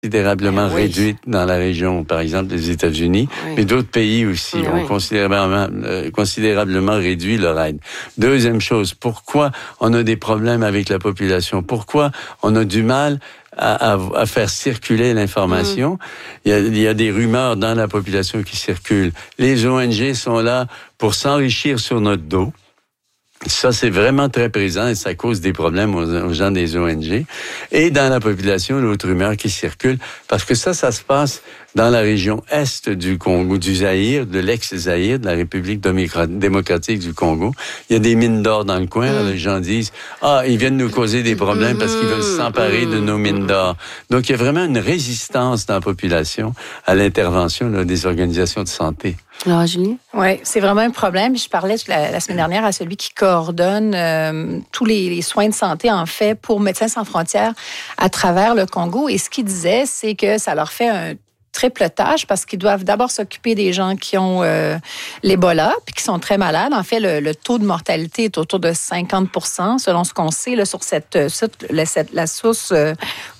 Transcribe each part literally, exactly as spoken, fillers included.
considérablement oui. réduite dans la région, par exemple, des États-Unis, oui. mais d'autres pays aussi oui. ont considérablement, euh, considérablement réduit leur aide. Deuxième chose, pourquoi on a des problèmes avec la population? Pourquoi on a du mal à, à, à faire circuler l'information? Mm. Il y a, il y a des rumeurs dans la population qui circulent. Les O N G sont là pour s'enrichir sur notre dos. Ça, c'est vraiment très présent et ça cause des problèmes aux, aux gens des O N G. Et dans la population, l'autre rumeur qui circule, parce que ça, ça se passe dans la région est du Congo, du Zaïre, de l'ex-Zaïre, de la République démocratique du Congo. Il y a des mines d'or dans le coin. Mm. Les gens disent, ah, ils viennent nous causer des problèmes parce qu'ils veulent s'emparer de nos mines d'or. Donc, il y a vraiment une résistance dans la population à l'intervention là, des organisations de santé. Alors, Julie? Oui, c'est vraiment un problème. Je parlais la, la semaine dernière à celui qui coordonne euh, tous les, les soins de santé, en fait, pour Médecins sans frontières à travers le Congo. Et ce qu'il disait, c'est que ça leur fait un triple tâche parce qu'ils doivent d'abord s'occuper des gens qui ont euh, l'Ebola puis qui sont très malades. En fait, le, le taux de mortalité est autour de cinquante pour cent selon ce qu'on sait là, sur cette, cette, la, cette, la source euh,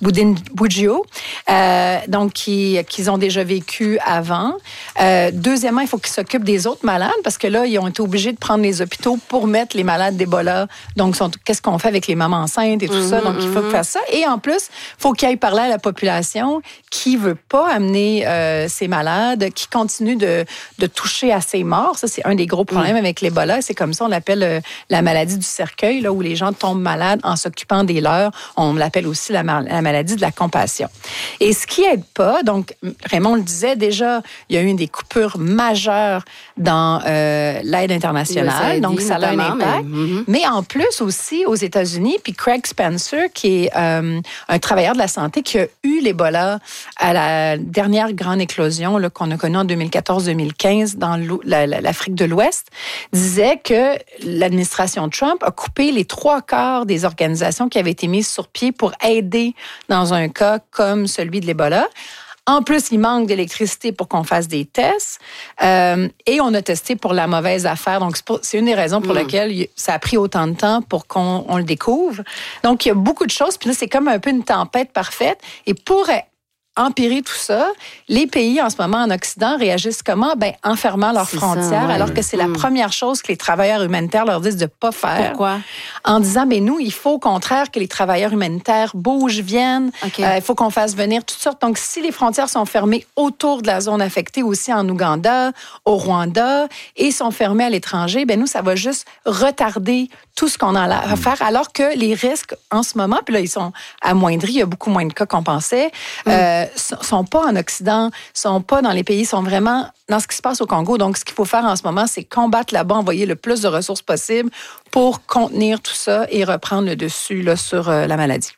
Bujio, euh, donc qui, qu'ils ont déjà vécu avant. Euh, deuxièmement, il faut qu'ils s'occupent des autres malades parce que là, ils ont été obligés de prendre les hôpitaux pour mettre les malades d'Ebola. Donc, sont, qu'est-ce qu'on fait avec les mamans enceintes et tout mm-hmm, ça? Donc, il faut mm-hmm. faire ça. Et en plus, il faut qu'ils aillent parler à la population qui veut pas amener Euh, ces malades, qui continuent de, de toucher à ces morts. Ça, c'est un des gros problèmes mmh. avec l'Ebola. C'est comme ça, on l'appelle euh, la maladie du cercueil, là, où les gens tombent malades en s'occupant des leurs. On l'appelle aussi la, la maladie de la compassion. Et ce qui aide pas, donc Raymond le disait déjà, il y a eu des coupures majeures dans euh, l'aide internationale, donc ça a un impact. Mais, mm-hmm. mais en plus aussi aux États-Unis, puis Craig Spencer, qui est euh, un travailleur de la santé qui a eu l'Ebola à la dernière grande éclosion là, qu'on a connue en deux mille quatorze deux mille quinze dans la, la, l'Afrique de l'Ouest, disait que l'administration Trump a coupé les trois quarts des organisations qui avaient été mises sur pied pour aider dans un cas comme celui de l'Ebola. En plus, il manque d'électricité pour qu'on fasse des tests. Euh, et on a testé pour la mauvaise affaire. Donc, c'est, pour, c'est une des raisons pour mmh. lesquelles ça a pris autant de temps pour qu'on on le découvre. Donc, il y a beaucoup de choses. Puis là, c'est comme un peu une tempête parfaite. Et pour empirer tout ça, les pays en ce moment en Occident réagissent comment? Ben, en fermant leurs c'est frontières, ça, ouais. alors que c'est mmh. la première chose que les travailleurs humanitaires leur disent de ne pas faire. Pourquoi? En disant, ben nous, il faut au contraire que les travailleurs humanitaires bougent, viennent. Okay. Euh, il faut qu'on fasse venir toutes sortes. Donc, si les frontières sont fermées autour de la zone affectée, aussi en Ouganda, au Rwanda, et sont fermées à l'étranger, ben nous, ça va juste retarder tout ce qu'on a à faire, alors que les risques en ce moment, puis là, ils sont amoindris, il y a beaucoup moins de cas qu'on pensait, mmh. euh, sont pas en Occident, sont pas dans les pays, sont vraiment dans ce qui se passe au Congo. Donc, ce qu'il faut faire en ce moment, c'est combattre là-bas, envoyer le plus de ressources possible pour contenir tout ça et reprendre le dessus là, sur euh, la maladie.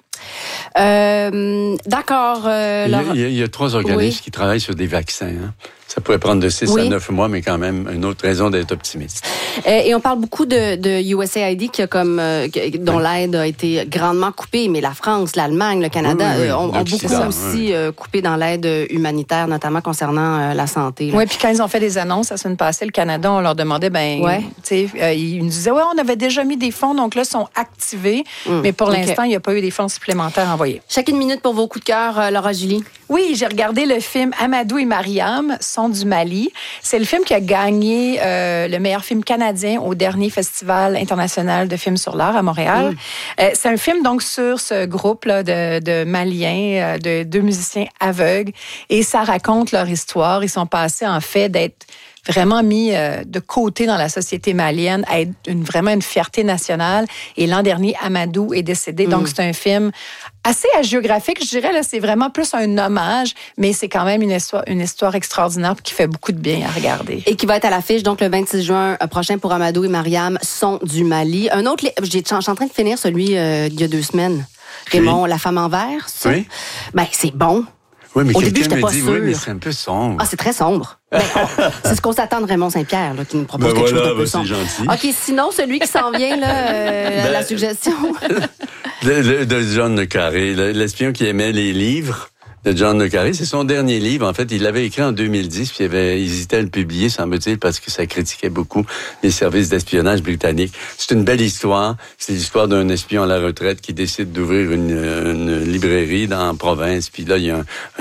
Euh, d'accord. Euh, il, y a, il, y a, il y a trois organismes oui. qui travaillent sur des vaccins. Hein. Ça pourrait prendre de six oui. à neuf mois, mais quand même, une autre raison d'être optimiste. Euh, et on parle beaucoup de, de U S A I D qui a comme, euh, dont oui. l'aide a été grandement coupée, mais la France, l'Allemagne, le Canada oui, oui, oui. Euh, ont, ont beaucoup aussi euh, coupé dans l'aide humanitaire, notamment concernant euh, la santé. Oui, puis quand ils ont fait des annonces la semaine passée, le Canada, on leur demandait, ben, ouais. tu sais, euh, ils nous disaient, ouais, on avait déjà mis des fonds, donc là, ils sont activés, mmh. mais pour okay. l'instant, il n'y a pas eu des fonds supplémentaires envoyés. Chacune minute pour vos coups de cœur, euh, Laura Julie. Oui, j'ai regardé le film Amadou et Mariam, sont du Mali. C'est le film qui a gagné euh, le meilleur film canadien au dernier Festival international de films sur l'art à Montréal. Mm. Euh, c'est un film donc sur ce groupe là, de, de Maliens, de deux musiciens aveugles, et ça raconte leur histoire. Ils sont passés en fait d'être vraiment mis euh, de côté dans la société malienne, à être une, vraiment une fierté nationale. Et l'an dernier, Amadou est décédé. Mm. Donc, c'est un film assez hagiographique, je dirais. Là, c'est vraiment plus un hommage, mais c'est quand même une histoire, une histoire extraordinaire qui fait beaucoup de bien à regarder. Et qui va être à l'affiche, donc, le vingt-six juin prochain pour Amadou et Mariam, sont du Mali. Un autre, j'ai, je suis en train de finir celui euh, il y a deux semaines. Raymond, oui. La femme en vert, ça. Oui. Ben, c'est bon. Oui, mais au quelqu'un début, j'étais me pas dit, sûre. Oui, mais c'est un peu sombre. Ah, c'est très sombre. Ben, on, c'est ce qu'on s'attend de Raymond Saint-Pierre, là, qui nous propose ben quelque voilà, chose d'un peu sombre. C'est gentil. OK, sinon, celui qui s'en vient, là, euh, ben, la suggestion. de, de, de John le Carré, l'espion qui aimait les livres. De John le Carré, c'est son dernier livre. En fait, il l'avait écrit en deux mille dix, puis il avait hésité à le publier, semble-t-il, parce que ça critiquait beaucoup les services d'espionnage britanniques. C'est une belle histoire. C'est l'histoire d'un espion à la retraite qui décide d'ouvrir une, une librairie dans la province. Puis là, il y a un,